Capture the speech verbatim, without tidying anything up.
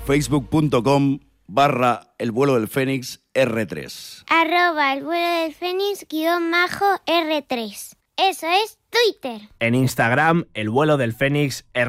facebook.com barra el vuelo del Fénix R tres. Arroba el vuelo del Fénix guión majo R tres. Eso es Twitter. En Instagram, el vuelo del Fénix R tres.